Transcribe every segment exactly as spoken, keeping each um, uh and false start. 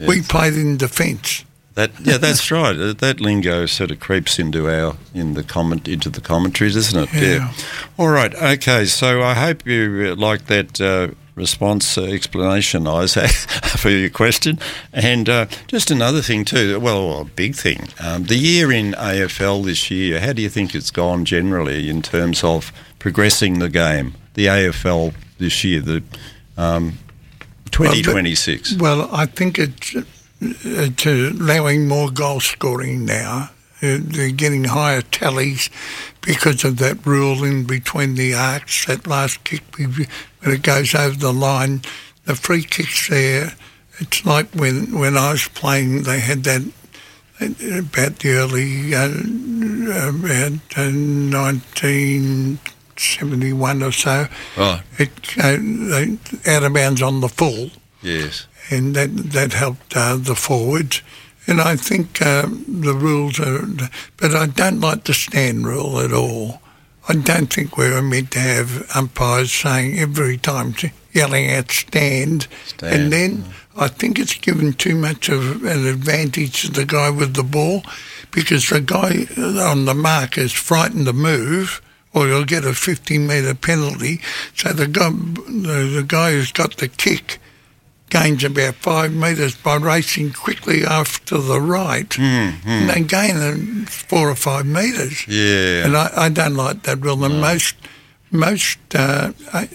Yes. We played in defence. That yeah, that's right. Uh, That lingo sort of creeps into our in the comment into the commentaries, isn't it? Yeah. yeah. All right. Okay. So I hope you uh, like that uh, response uh, explanation, Isaac, for your question. And uh, just another thing too. Well, a big thing. Um, the year in A F L this year. How do you think it's gone generally in terms of progressing the game? The A F L this year. The um, twenty twenty-six. Well, I think it's. It's allowing more goal scoring now. Uh, They're getting higher tallies because of that rule in between the arcs, that last kick when it goes over the line. The free kicks there, it's like when, when I was playing, they had that about the early, uh, about uh, nineteen seventy-one or so. Right. It, uh, they, out of bounds on the full. Yes. And that that helped uh, the forwards. And I think uh, the rules are... But I don't like the stand rule at all. I don't think we're meant to have umpires saying every time, yelling out stand. Stand. And then I think it's given too much of an advantage to the guy with the ball, because the guy on the mark is frightened to move, or he'll get a fifty metre penalty. So the guy, the, the guy who's got the kick gains about five metres by racing quickly off to the right, Mm, mm. and they gain four or five metres. Yeah. And I, I don't like that rule. And most most uh,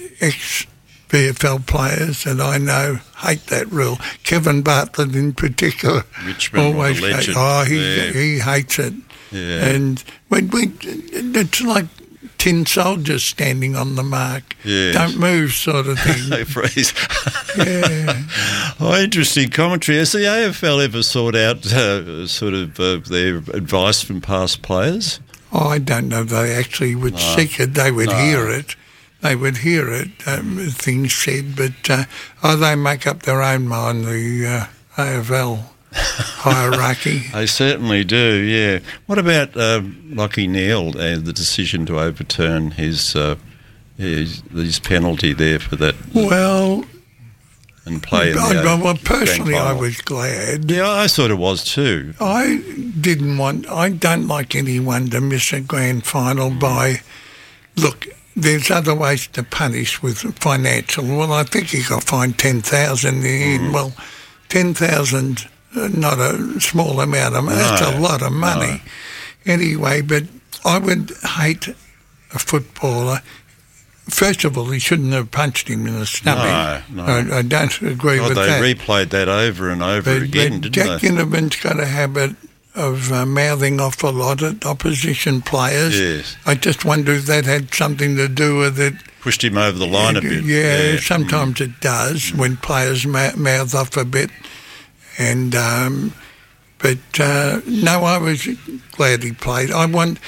ex-V F L players that I know hate that rule. Kevin Bartlett in particular Richmond, always what a legend. hates, oh, he, Yeah. he hates it. Yeah. And we, we, it's like tin soldiers standing on the mark. Yes. Don't move, sort of thing. They freeze. Yeah. Oh, interesting commentary. Has the A F L ever sought out uh, sort of uh, their advice from past players? Oh, I don't know if they actually would No. seek it. They would No. hear it. They would hear it, um, things said. But, uh, oh, they make up their own mind, the uh, A F L hierarchy. They certainly do, yeah. What about uh, Lachie Neale and the decision to overturn his, uh, his his penalty there for that Well, and play in the I, uh, well, personally, grand I final? was glad. Yeah, I sort of was too. I didn't want, I don't like anyone to miss a grand final by, look, there's other ways to punish with financial. Well, I think he got fined ten thousand in the end. Well, ten thousand, uh, not a small amount of money. That's a No, lot of money. Anyway, but I would hate a footballer. First of all, he shouldn't have punched him in the stomach. No, no. I, I don't agree God, with they that. replayed that over and over But, again, but didn't Jack they? Ginnivan's got a habit of uh, mouthing off a lot at opposition players. Yes. I just wonder if that had something to do with it. Pushed him over the line a bit. Yeah, sometimes it does when players ma- mouth off a bit. And um, but uh, no, I was glad he played. I want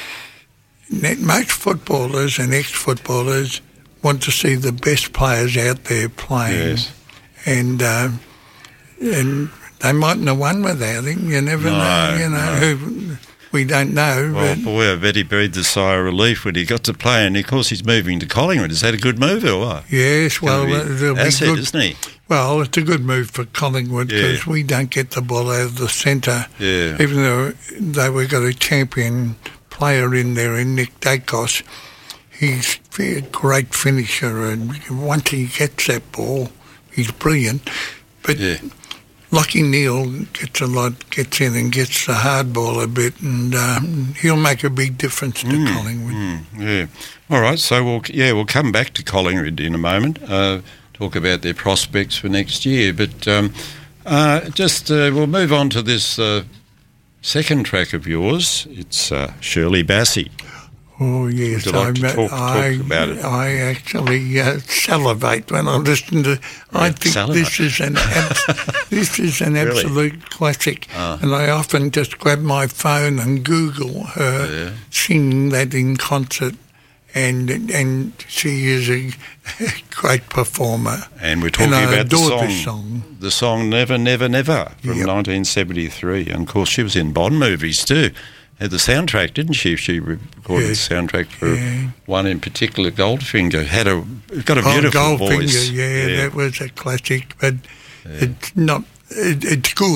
most footballers and ex-footballers want to see the best players out there playing. Yes. And uh, and they mightn't have won without him. You never No, know. You know, no. who, we don't know. Well, but boy, I bet he breathed a sigh of relief when he got to play, and of course he's moving to Collingwood. Is that a good move or what? yes, well, Gonna be it'll be asset, good. isn't he? Well, it's a good move for Collingwood Yeah. because we don't get the ball out of the centre. Yeah. Even though they we got a champion player in there in Nick Dacos, he's a great finisher, and once he gets that ball, he's brilliant. But Yeah. Lachie Neale gets a lot, gets in and gets the hard ball a bit, and um, he'll make a big difference to Collingwood. Mm, yeah. All right. So we'll yeah we'll come back to Collingwood in a moment. Uh, talk about their prospects for next year, but um, uh, just uh, we'll move on to this uh, second track of yours. It's uh, Shirley Bassey. Oh yes, Would you like to I, talk- talk I, about it? I actually uh, salivate when I listen to. I Yeah, think salivate. this is an abs- this is an Really? absolute classic, Ah. and I often just grab my phone and Google her Yeah. singing that in concert, and and she is a great performer. And we're talking And I about the adore song, this song. the song Never, Never, Never from Yep. nineteen seventy-three. And of course, she was in Bond movies too. Had the soundtrack, didn't she? She recorded Yes. the soundtrack for Yeah. one in particular, Goldfinger. Had a got a Oh, beautiful Goldfinger, voice. yeah, that was a classic, but it's not it, it's good.